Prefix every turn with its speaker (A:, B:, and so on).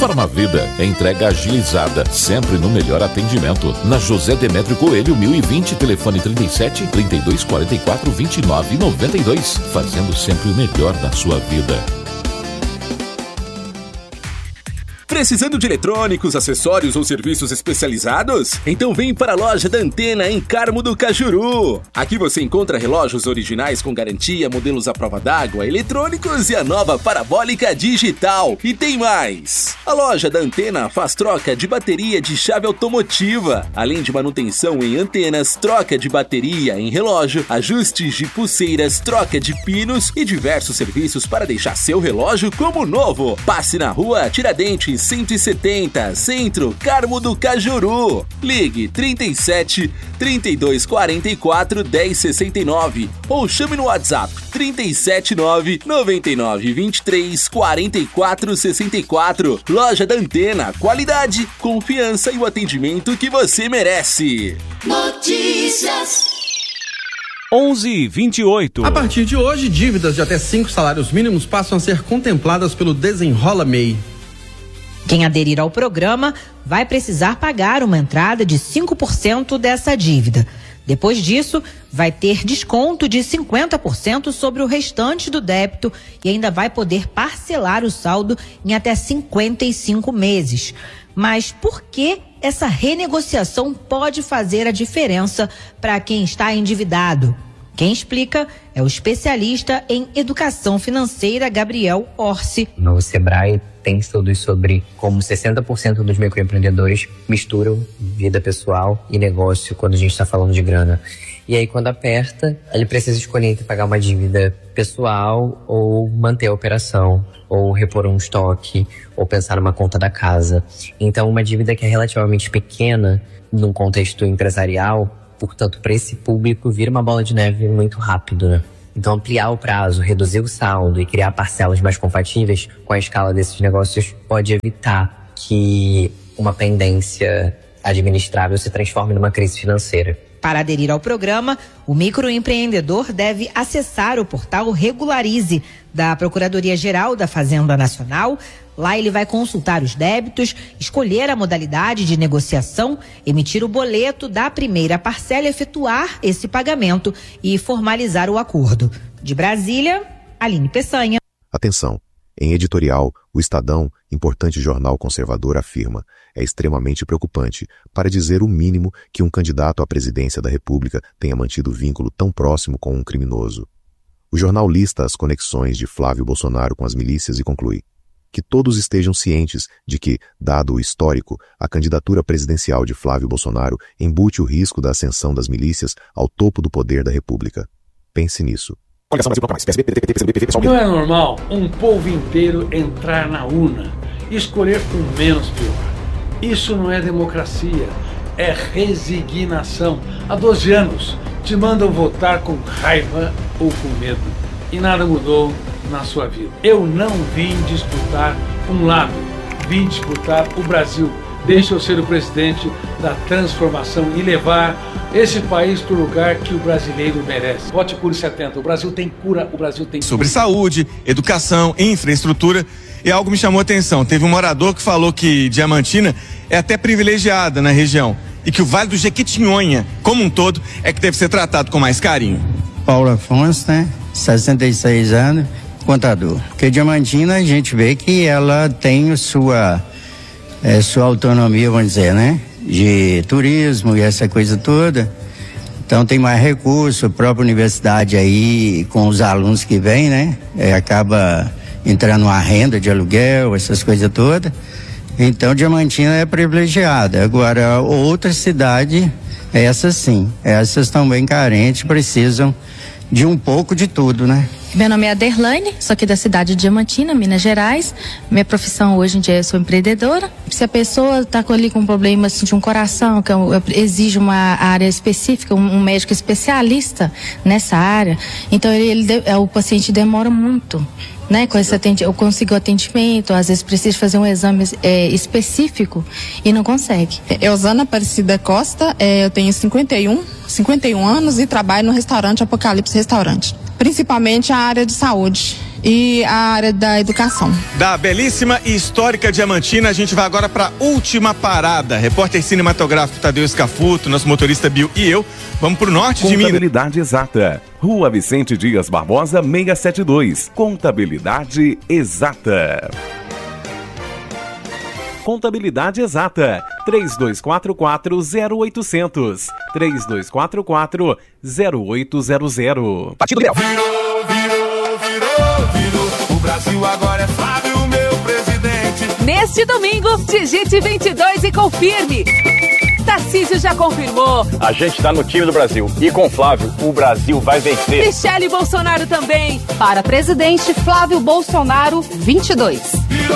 A: Farmavida, entrega agilizada, sempre no melhor atendimento. Na José Demétrio Coelho, 1020, telefone 37 32 44 29 92. Fazendo sempre o melhor da sua vida.
B: Precisando de eletrônicos, acessórios ou serviços especializados? Então vem para a loja da Antena em Carmo do Cajuru. Aqui você encontra relógios originais com garantia, modelos à prova d'água, eletrônicos e a nova parabólica digital. E tem mais! A loja da Antena faz troca de bateria de chave automotiva, além de manutenção em antenas, troca de bateria em relógio, ajustes de pulseiras, troca de pinos e diversos serviços para deixar seu relógio como novo. Passe na rua Tiradentes 170, Centro, Carmo do Cajuru. Ligue 37 32 44 10 69 ou chame no WhatsApp 379 99 23 44 64. Loja da Antena, qualidade, confiança e o atendimento que você merece.
C: Notícias
D: 11h28.
E: A partir de hoje, dívidas de até 5 salários mínimos passam a ser contempladas pelo Desenrola MEI.
F: Quem aderir ao programa vai precisar pagar uma entrada de 5% dessa dívida. Depois disso, vai ter desconto de 50% sobre o restante do débito e ainda vai poder parcelar o saldo em até 55 meses. Mas por que essa renegociação pode fazer a diferença para quem está endividado? Quem explica é o especialista em educação financeira, Gabriel Orsi.
G: No Sebrae tem estudos sobre como 60% dos microempreendedores misturam vida pessoal e negócio quando a gente está falando de grana. E aí, quando aperta, ele precisa escolher entre pagar uma dívida pessoal ou manter a operação, ou repor um estoque, ou pensar numa conta da casa. Então, uma dívida que é relativamente pequena num contexto empresarial, portanto, para esse público, vira uma bola de neve muito rápido, né? Então, ampliar o prazo, reduzir o saldo e criar parcelas mais compatíveis com a escala desses negócios pode evitar que uma pendência administrável se transforme numa crise financeira.
F: Para aderir ao programa, o microempreendedor deve acessar o portal Regularize da Procuradoria-Geral da Fazenda Nacional. Lá ele vai consultar os débitos, escolher a modalidade de negociação, emitir o boleto da primeira parcela, efetuar esse pagamento e formalizar o acordo. De Brasília, Aline Peçanha.
H: Atenção! Em editorial, o Estadão, importante jornal conservador, afirma: é extremamente preocupante, para dizer o mínimo, que um candidato à presidência da República tenha mantido vínculo tão próximo com um criminoso. O jornal lista as conexões de Flávio Bolsonaro com as milícias e conclui que todos estejam cientes de que, dado o histórico, a candidatura presidencial de Flávio Bolsonaro embute o risco da ascensão das milícias ao topo do poder da República. Pense nisso.
I: Não é normal um povo inteiro entrar na urna e escolher o menos pior. Isso não é democracia, é resignação. Há 12 anos te mandam votar com raiva ou com medo e nada mudou na sua vida. Eu não vim disputar um lado, vim disputar o Brasil. Deixa eu ser o presidente da transformação e levar esse país para o lugar que o brasileiro merece. Vote Cure 70. O Brasil tem cura, o Brasil tem cura.
J: Sobre saúde, educação, infraestrutura, e algo me chamou a atenção. Teve um morador que falou que Diamantina é até privilegiada na região e que o Vale do Jequitinhonha, como um todo, é que deve ser tratado com mais carinho.
K: Paulo Afonso, né? 66 anos, contador. Porque Diamantina a gente vê que ela tem sua autonomia, vamos dizer, né? De turismo e essa coisa toda. Então tem mais recurso, a própria universidade aí, com os alunos que vêm, né? Acaba entrando uma renda de aluguel, essas coisas todas. Então Diamantina é privilegiada. Agora, outras cidades, essas sim, essas estão bem carentes, precisam de um pouco de tudo, né?
L: Meu nome é Aderlaine, sou aqui da cidade de Diamantina, Minas Gerais. Minha profissão hoje em dia, eu sou empreendedora. Se a pessoa está ali com um problema assim, de um coração, que exige uma área específica, um médico especialista nessa área, então o paciente demora muito, né? Eu consigo atendimento, às vezes preciso fazer um exame específico e não consegue.
M: Eusana Aparecida Costa, eu tenho 51 anos e trabalho no restaurante Apocalipse Restaurante. Principalmente a área de saúde. e a área da educação.
J: Da belíssima e histórica Diamantina, a gente vai agora para a última parada. Repórter cinematográfico Tadeu Scafuto, nosso motorista Bill e eu, vamos para o norte de Minas.
D: Contabilidade Exata. Rua Vicente Dias Barbosa, 672. Contabilidade Exata. Contabilidade Exata. 3244-0800. 3244-0800.
N: Partido Liberal. Virou. O Brasil agora é Flávio, meu presidente.
O: Neste domingo, digite 22 e confirme. Tarcísio já confirmou.
P: A gente tá no time do Brasil. E com Flávio, o Brasil vai vencer.
O: Michele Bolsonaro também.
Q: Para presidente, Flávio Bolsonaro, 22.